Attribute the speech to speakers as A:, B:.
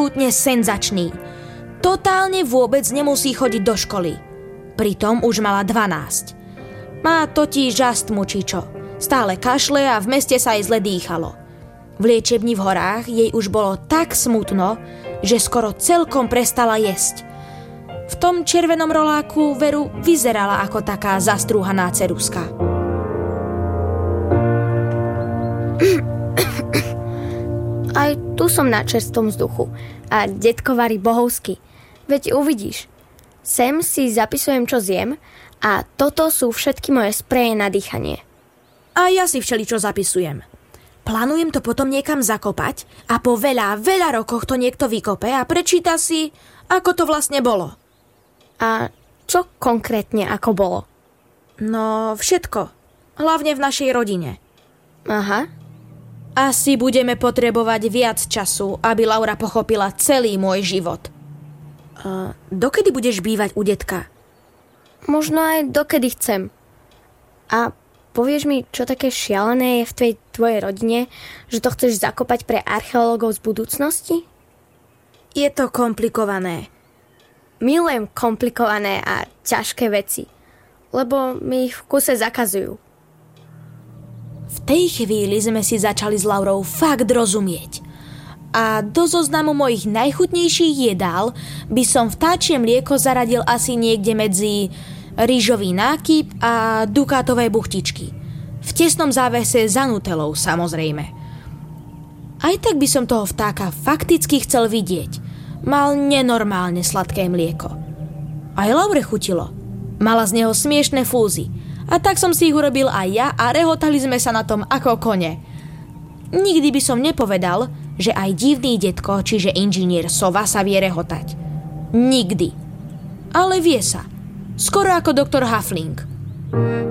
A: absolútne senzačný. Totálne vôbec nemusí chodiť do školy. Pritom už mala 12. Má totiž astmu čičo. Stále kašle a v meste sa jej zle dýchalo. V liečebni v horách jej už bolo tak smutno, že skoro celkom prestala jesť. V tom červenom roláku veru vyzerala ako taká zastrúhaná ceruska.
B: Aj tu som na čerstvom vzduchu a detko varí bohovsky. Veď uvidíš. Sem si zapisujem, čo zjem a toto sú všetky moje spreje na dýchanie.
A: A ja si všeličo zapisujem. Plánujem to potom niekam zakopať a po veľa rokoch to niekto vykope a prečíta si, ako to vlastne bolo.
B: A čo konkrétne ako bolo?
A: No, všetko. Hlavne v našej rodine.
B: Aha.
A: Asi budeme potrebovať viac času, aby Laura pochopila celý môj život. Dokedy budeš bývať u detka?
B: Možno aj dokedy chcem. A povieš mi, čo také šialené je v tvojej rodine, že to chceš zakopať pre archeológov z budúcnosti?
A: Je to komplikované.
B: Milujem komplikované a ťažké veci, lebo mi ich v kuse zakazujú.
A: V tej chvíli sme si začali s Laurou fakt rozumieť. A do zoznamu mojich najchutnejších jedál by som vtáčie mlieko zaradil asi niekde medzi rýžový nákyp a dukátové buchtičky. V tesnom závese za nutelou, samozrejme. Aj tak by som toho vtáka fakticky chcel vidieť. Mal nenormálne sladké mlieko. Aj Laure chutilo. Mala z neho smiešné fúzy. A tak som si ich urobil aj ja a rehotali sme sa na tom ako kone. Nikdy by som nepovedal, že aj divný detko, čiže inžinier Sova sa vie rehotať. Nikdy. Ale vie sa. Skoro ako doktor Huffling.